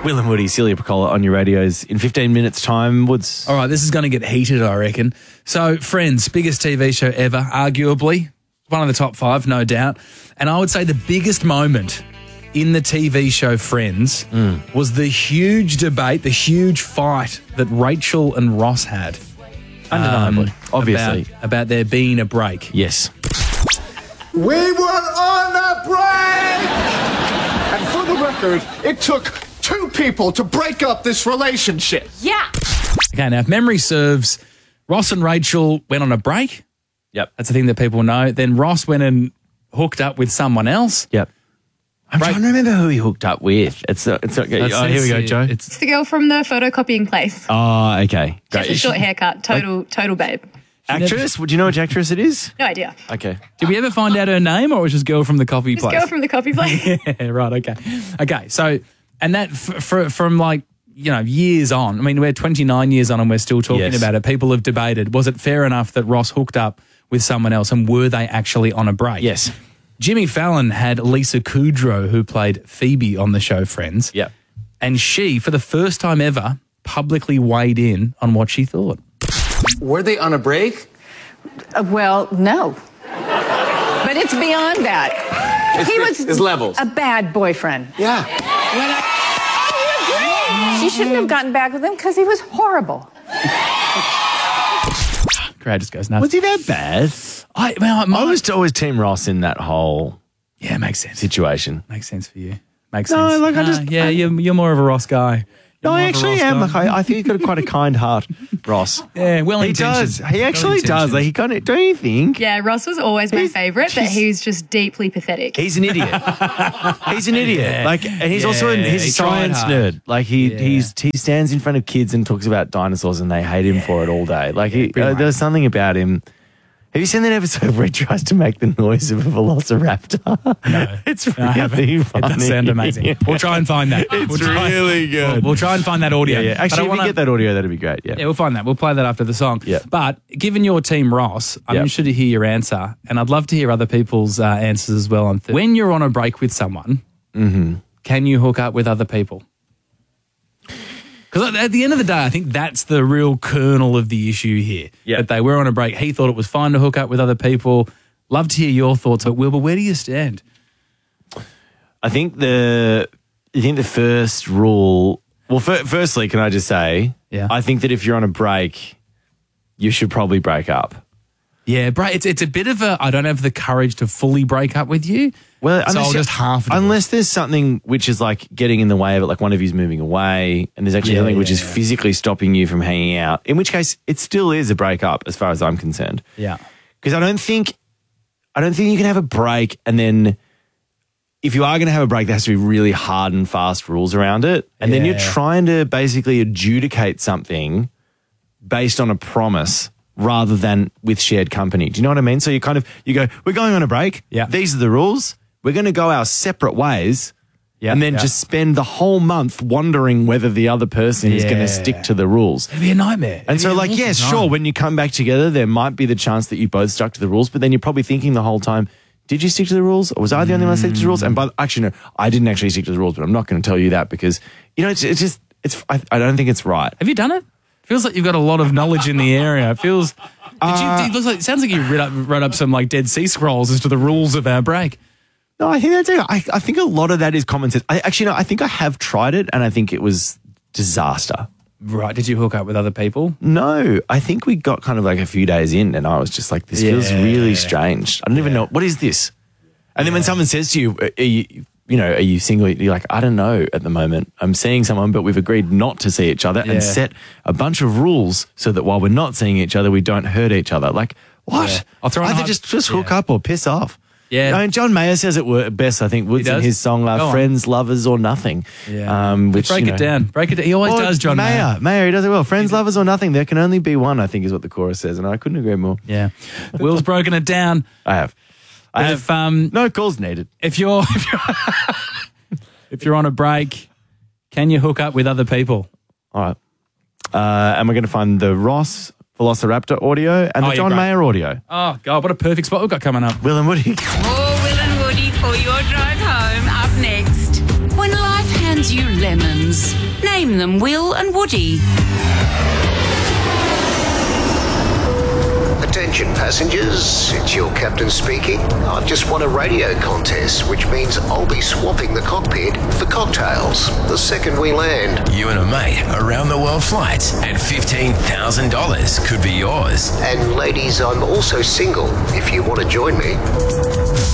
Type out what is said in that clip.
Will and Woody, Celia Piccola on your radios in 15 minutes' time. Woods. All right, this is going to get heated, I reckon. So, Friends, biggest TV show ever, arguably. One of the top 5, no doubt. And I would say the biggest moment in the TV show Friends was the huge debate, the huge fight that Rachel and Ross had. Undeniably. Obviously. About there being a break. Yes. We were on a break! And for the record, it took 2 people to break up this relationship. Yeah. Okay, now if memory serves, Ross and Rachel went on a break. Yep. That's the thing that people know. Then Ross went and hooked up with someone else. Yep. I'm trying to remember who he hooked up with. It's not good. Oh, here we go, Joe. It's the girl from the photocopying place. Oh, okay. She has Great. a short haircut. Total babe. Actress? Would you know which actress it is? No idea. Okay. Did we ever find out her name, or was it just girl from the coffee This place? girl from the coffee place. Yeah, right, okay. So, and that from like, years on, I mean, we're 29 years on and we're still talking about it. People have debated, was it fair enough that Ross hooked up with someone else, and were they actually on a break? Yes. Jimmy Fallon had Lisa Kudrow, who played Phoebe on the show Friends. Yep. And she, for the first time ever, publicly weighed in on what she thought. Were they on a break? Well, no. But it's beyond that. He was It's levels. a bad boyfriend. Yeah. She shouldn't have gotten back with him because he was horrible. Crowd just goes nuts. Was he that bad? I was always Team Ross in that whole Yeah, makes sense. situation. Makes sense for you. Makes No, sense. like, I just- you're more of a Ross guy. No, I actually am. Like, I think he's got quite a kind heart, Ross. Yeah, well He intentioned. does. He actually does. Like, he kind of. Don't you think? Yeah, Ross was always my favourite, but he was just deeply pathetic. He's an idiot. He's an idiot. Yeah. Like, and he's also he's he a science tried hard. nerd. Like he stands in front of kids and talks about dinosaurs, and they hate him for it all day. Like there's something about him. Have you seen that episode where he tries to make the noise of a velociraptor? No. It's No, I haven't. really It funny. does sound amazing. We'll try and find that. It's really good. We'll try and find that audio. Yeah. Actually, if we get that audio, that'd be great. Yeah. Yeah, we'll find that. We'll play that after the song. Yeah. But given your team, Ross, I'm interested to hear your answer, and I'd love to hear other people's answers as well. When you're on a break with someone, can you hook up with other people? Because at the end of the day, I think that's the real kernel of the issue here. Yeah. That they were on a break. He thought it was fine to hook up with other people. Love to hear your thoughts. But Wilbur, where do you stand? I think the first rule. Well, firstly, can I just say, I think that if you're on a break, you should probably break up. Yeah, it's a bit of a, I don't have the courage to fully break up with you. Well, so I'll just half do it. unless there's something which is like getting in the way of it, like one of you's moving away, and there's actually something which is physically stopping you from hanging out. In which case, it still is a breakup, as far as I'm concerned. Yeah, because I don't think you can have a break and then, if you are going to have a break, there has to be really hard and fast rules around it, and then you're trying to basically adjudicate something based on a promise rather than with shared company. Do you know what I mean? So you go, we're going on a break. Yeah. These are the rules. We're going to go our separate ways. Yeah. And then just spend the whole month wondering whether the other person is going to stick to the rules. It'd be a nightmare. And so, like, yeah, sure, when you come back together, there might be the chance that you both stuck to the rules, but then you're probably thinking the whole time, did you stick to the rules? Or was I the only one that stuck to the rules? And actually, no, I didn't actually stick to the rules, but I'm not going to tell you that because, I don't think it's right. Have you done it? Feels like you've got a lot of knowledge in the area. It feels. It sounds like you wrote up some like Dead Sea Scrolls as to the rules of our break. No, I think that's it. I think a lot of that is common sense. I think I have tried it, and I think it was disaster. Right? Did you hook up with other people? No, I think we got kind of like a few days in, and I was just like, "This feels really strange." I don't even know what is this. And then when someone says to you, are you single? You're like, I don't know at the moment. I'm seeing someone, but we've agreed not to see each other and set a bunch of rules so that while we're not seeing each other, we don't hurt each other. Like, what? Yeah. I'll throw in either just hook up or piss off. Yeah. I mean, John Mayer says it best, I think, Woods in his song Friends, Lovers or Nothing. Yeah. Which, break it down. Break it down. He always does, John Mayer. Mayer, he does it well. Friends, Lovers or Nothing. There can only be one, I think, is what the chorus says. And I couldn't agree more. Yeah. Will's broken it down. I have. No calls needed. If you're on a break, can you hook up with other people? All right. And we're going to find the Ross Velociraptor audio and the John Mayer audio. Oh, God, what a perfect spot we've got coming up. Will and Woody. More Will and Woody for your drive home. Up next. When life hands brings you lemons. Name them, Will and Woody. Attention passengers, it's your captain speaking. I've just won a radio contest, which means I'll be swapping the cockpit for cocktails the second we land. You and a mate around the world flights and $15,000 could be yours. And ladies, I'm also single if you want to join me.